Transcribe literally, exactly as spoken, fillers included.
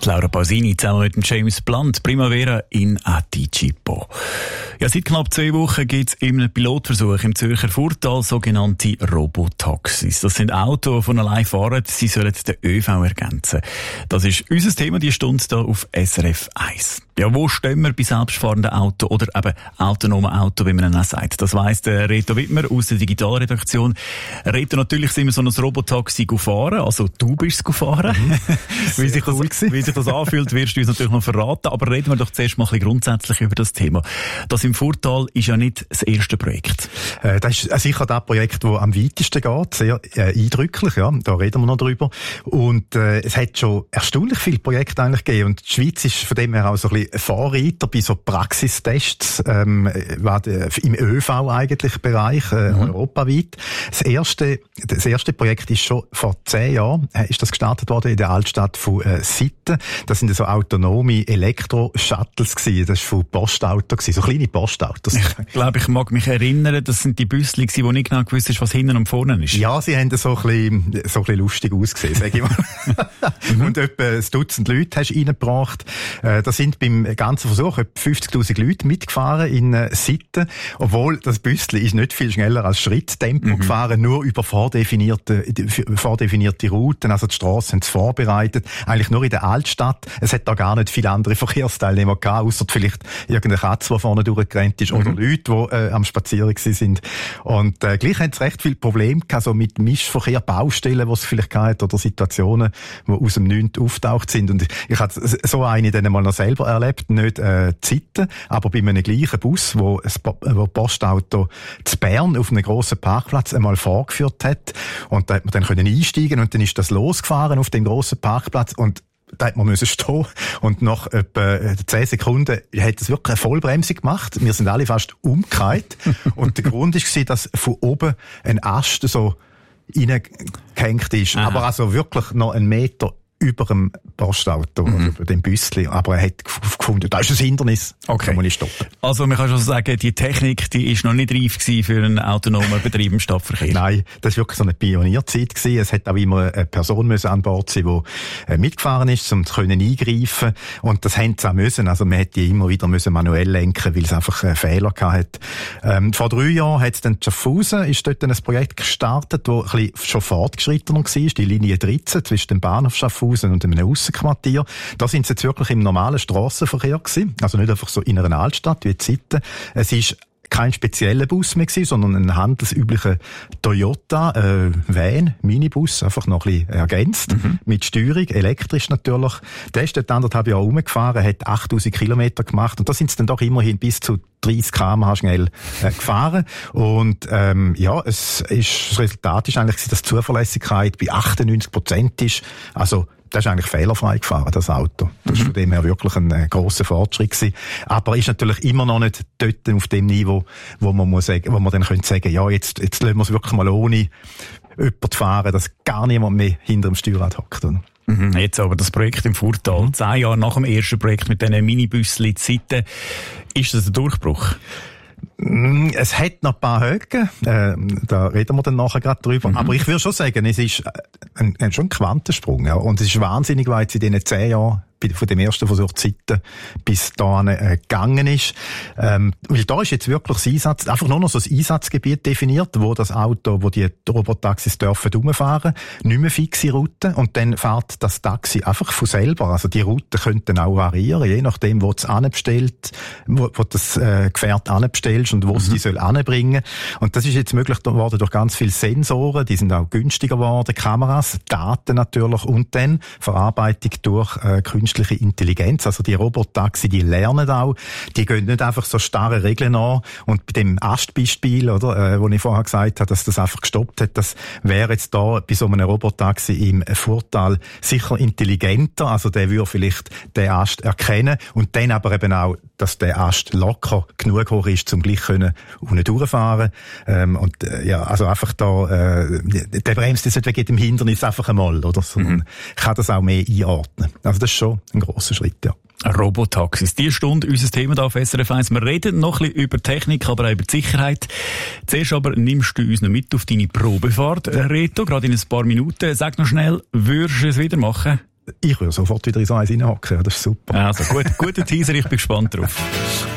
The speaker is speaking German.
Die Laura Pausini zusammen mit dem James Blunt, Primavera in Anticipo. Ja, seit knapp zwei Wochen gibt es in einem Pilotversuch im Zürcher Furtal sogenannte Robotaxis. Das sind Autos, die von allein fahren, sie sollen den ÖV ergänzen. Das ist unser Thema, die Stunde hier auf S R F eins. Ja, wo stehen wir bei selbstfahrenden Autos oder eben autonomen Autos, wie man ihn auch sagt? Das weiss der Reto Wittmer aus der Digitalredaktion. Reto, natürlich sind wir so ein Robotaxi gefahren, also du bist es gefahren. Mhm. wie, sich das, cool wie sich das anfühlt, wirst du uns natürlich noch verraten. Aber reden wir doch zuerst mal ein bisschen grundsätzlich über das Thema. Das im Furtal ist ja nicht das erste Projekt. Äh, das ist sicher das Projekt, das am weitesten geht. Sehr äh, eindrücklich, ja. Da reden wir noch drüber. Und äh, es hat schon erstaunlich viele Projekte eigentlich gegeben. Und die Schweiz ist von dem her auch so ein bisschen Vorreiter bei so Praxistests ähm, im ÖV eigentlich Bereich, äh, mhm. europaweit. Das erste, das erste Projekt ist schon vor zehn Jahren, äh, ist das gestartet worden in der Altstadt von äh, Sitten. Das sind so autonome Elektro-Shuttles gewesen. Das war von Postauto gewesen, so kleine Postautos. Ich glaube, ich mag mich erinnern, das sind die Büssli gewesen, wo nicht genau gewusst ist, was hinten und vorne ist. Ja, sie haben so ein bisschen, so ein bisschen lustig ausgesehen, sage ich mal. mhm. Und etwa ein Dutzend Leute hast du reingebracht. Äh, das sind beim ganzen Versuch etwa fünfzigtausend Leute mitgefahren in äh, Sitten, obwohl das Büssli ist nicht viel schneller als Schritttempo mhm. gefahren, nur über vordefinierte, vordefinierte Routen, also die Strassen sind vorbereitet, eigentlich nur in der Altstadt. Es hat da gar nicht viele andere Verkehrsteilnehmer gehabt, ausser vielleicht irgendeine Katze, die vorne durchgerannt ist, mhm. oder Leute, die äh, am Spazieren sind. Und äh, gleich haben es recht viele Probleme gehabt, so mit Mischverkehr, Baustellen, die es vielleicht gehabt oder Situationen, die aus dem Nichts auftaucht sind. Und ich habe so eine dann mal noch selber erlebt, nicht äh, Sitten, aber bei einem gleichen Bus, wo das Postauto zu Bern auf einem grossen Parkplatz einmal vorgeführt hat. Und da hat man dann können einsteigen und dann ist das losgefahren auf dem grossen Parkplatz und da hat man müssen stehen und nach etwa zehn Sekunden hat es wirklich eine Vollbremsung gemacht. Wir sind alle fast umgekehrt und der Grund war, dass von oben ein Ast so reingehängt ist. Aha. Aber also wirklich noch einen Meter über dem Postauto, mhm. oder über dem Büssli. Aber er hat gefunden, das ist ein Hindernis, okay. Kann man nicht stoppen. Also man kann schon sagen, die Technik, die ist noch nicht reif gewesen für einen autonomen Betrieb im Stadtverkehr. Nein, das war wirklich so eine Pionierzeit gewesen. Es hat auch immer eine Person müssen an Bord sein, die mitgefahren ist, um zu können eingreifen. Und das haben sie auch müssen. Also man hätte immer wieder müssen manuell lenken, weil es einfach einen Fehler gehabt hat. Ähm, vor drei Jahren hat es dann Schaffhausen, ist dort ein Projekt gestartet, das ein bisschen schon fortgeschrittener war, die Linie dreizehn zwischen dem Bahnhof Schaffhausen und in einem Aussenquartier. Da sind sie jetzt wirklich im normalen Strassenverkehr gewesen. Also nicht einfach so in einer Altstadt wie Sitten. Es ist kein spezieller Bus mehr gewesen, sondern ein handelsüblicher Toyota äh, Van, Minibus, einfach noch ein bisschen ergänzt, mhm. mit Steuerung, elektrisch natürlich. Der ist dort anderthalb Jahre rumgefahren, hat achttausend Kilometer gemacht und da sind sie dann doch immerhin bis zu dreißig Kilometer pro Stunde schnell äh, gefahren. Und ähm, ja, es ist, das Resultat ist eigentlich, dass die Zuverlässigkeit bei achtundneunzig Prozent ist. Also das ist eigentlich fehlerfrei gefahren, das Auto. Das war mhm. von dem her wirklich ein äh, grosser Fortschritt gewesen. Aber ist natürlich immer noch nicht dort auf dem Niveau, wo man muss sagen, wo man dann könnte sagen, ja, jetzt, jetzt lassen wir es wirklich mal ohne jemanden fahren, dass gar niemand mehr hinter dem Steuerrad hockt. Oder? Mhm. Jetzt aber das Projekt im Furtal, mhm. zehn Jahre nach dem ersten Projekt mit diesen Minibüsschen in Sitten, ist das ein Durchbruch? Es hat noch ein paar Höhen, äh, da reden wir dann nachher gerade drüber. Mhm. Aber ich würde schon sagen, es ist ein, ein, schon ein Quantensprung. Ja. Und es ist wahnsinnig, weil jetzt in diesen zehn Jahren von dem ersten Versuch Sitten bis dahin äh, gegangen ist. Ähm, weil da ist jetzt wirklich das Einsatz, einfach nur noch so das Einsatzgebiet definiert, wo das Auto, wo die Robotaxis dürfen rumfahren, nicht mehr fixe Routen und dann fährt das Taxi einfach von selber. Also die Routen könnten auch variieren, je nachdem, wo es anbestellt, wo, wo das äh, Gefährt anbestellst und wo es mhm. die soll anbringen. Und das ist jetzt möglich geworden durch ganz viele Sensoren, die sind auch günstiger geworden, Kameras, Daten natürlich und dann Verarbeitung durch äh, künstliche Intelligenz, also die Robotaxi, die lernen auch, die gehen nicht einfach so starre Regeln an und bei dem Astbeispiel, oder, äh, wo ich vorher gesagt habe, dass das einfach gestoppt hat, das wäre jetzt da bei so einem Robotaxi im Furtal sicher intelligenter, also der würde vielleicht den Ast erkennen und dann aber eben auch, dass der Ast locker genug hoch ist, um gleich können unten durchfahren ähm, und äh, ja, also einfach da, äh, der bremst jetzt nicht wegen dem Hindernis einfach einmal, oder, sondern mhm. kann das auch mehr einordnen. Also das ist schon ein grosser Schritt, ja. Robotaxis. Die Stunde unser Thema da auf S R F eins. Wir reden noch ein bisschen über Technik, aber auch über die Sicherheit. Zuerst aber nimmst du uns noch mit auf deine Probefahrt, Reto, gerade in ein paar Minuten. Sag noch schnell, würdest du es wieder machen? Ich würde sofort wieder in so eins reinhocken, das ist super. Also, gut, guter Teaser, ich bin gespannt drauf.